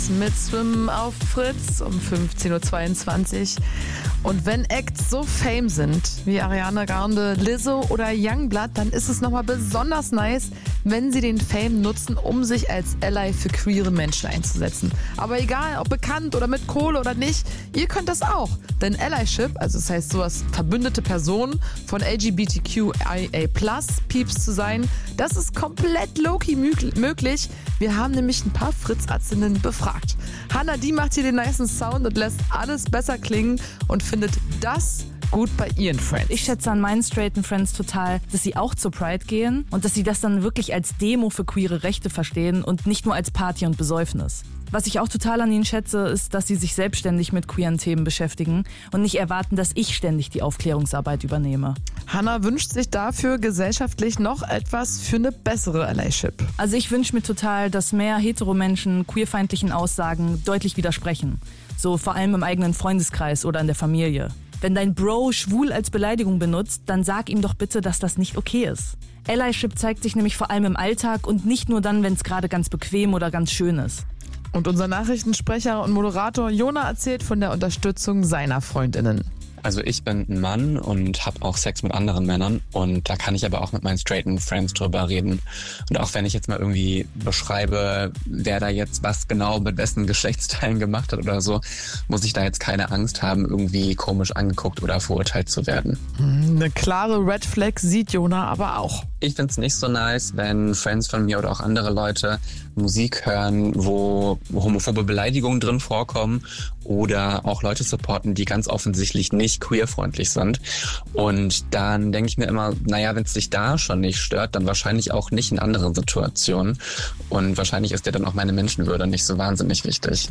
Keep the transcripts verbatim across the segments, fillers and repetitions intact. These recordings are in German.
geht's mit Swim auf Fritz um fünfzehn Uhr zweiundzwanzig. Und wenn Acts so fame sind wie Ariana Grande, Lizzo oder Youngblood, dann ist es nochmal besonders nice, wenn sie den Fame nutzen, um sich als Ally für queere Menschen einzusetzen. Aber egal, ob bekannt oder mit Kohle oder nicht, ihr könnt das auch. Denn Allyship, also das heißt sowas, verbündete Personen von L G B T Q I A plus Peeps zu sein, das ist komplett low-key möglich. Wir haben nämlich ein paar Fritz-Atzinnen befragt. Hannah, die macht hier den nicen Sound und lässt alles besser klingen und findet das gut bei ihren Friends. Ich schätze an meinen straighten Friends total, dass sie auch zur Pride gehen und dass sie das dann wirklich als Demo für queere Rechte verstehen und nicht nur als Party und Besäufnis. Was ich auch total an ihnen schätze, ist, dass sie sich selbstständig mit queeren Themen beschäftigen und nicht erwarten, dass ich ständig die Aufklärungsarbeit übernehme. Hannah wünscht sich dafür gesellschaftlich noch etwas für eine bessere Allyship. Also ich wünsche mir total, dass mehr Heteromenschen queerfeindlichen Aussagen deutlich widersprechen. So vor allem im eigenen Freundeskreis oder in der Familie. Wenn dein Bro schwul als Beleidigung benutzt, dann sag ihm doch bitte, dass das nicht okay ist. Allyship zeigt sich nämlich vor allem im Alltag und nicht nur dann, wenn es gerade ganz bequem oder ganz schön ist. Und unser Nachrichtensprecher und Moderator Jona erzählt von der Unterstützung seiner FreundInnen. Also ich bin ein Mann und habe auch Sex mit anderen Männern und da kann ich aber auch mit meinen straighten Friends drüber reden. Und auch wenn ich jetzt mal irgendwie beschreibe, wer da jetzt was genau mit wessen Geschlechtsteilen gemacht hat oder so, muss ich da jetzt keine Angst haben, irgendwie komisch angeguckt oder verurteilt zu werden. Eine klare Red Flag sieht Jona aber auch. Ich find's nicht so nice, wenn Friends von mir oder auch andere Leute Musik hören, wo homophobe Beleidigungen drin vorkommen oder auch Leute supporten, die ganz offensichtlich nicht queerfreundlich sind. Und dann denke ich mir immer, naja, wenn es dich da schon nicht stört, dann wahrscheinlich auch nicht in anderen Situationen. Und wahrscheinlich ist dir dann auch meine Menschenwürde nicht so wahnsinnig wichtig.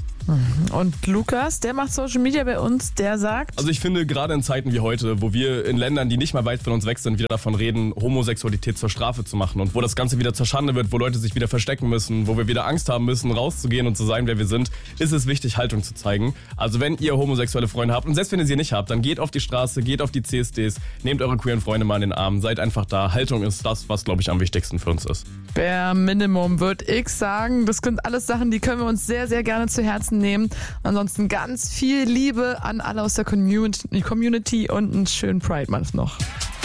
Und Lukas, der macht Social Media bei uns, der sagt... Also ich finde, gerade in Zeiten wie heute, wo wir in Ländern, die nicht mal weit von uns weg sind, wieder davon reden, Homosexualität zur Strafe zu machen und wo das Ganze wieder zur Schande wird, wo Leute sich wieder verstecken müssen, wo wir wieder Angst haben müssen, rauszugehen und zu sein, wer wir sind, ist es wichtig, Haltung zu zeigen. Also wenn ihr homosexuelle Freunde habt und selbst wenn ihr sie nicht habt, dann geht auf die Straße, geht auf die C S Ds, nehmt eure queeren Freunde mal in den Arm, seid einfach da. Haltung ist das, was, glaube ich, am wichtigsten für uns ist. Bare Minimum, würde ich sagen. Das sind alles Sachen, die können wir uns sehr, sehr gerne zu Herzen nehmen. Ansonsten ganz viel Liebe an alle aus der Community und einen schönen Pride Month noch.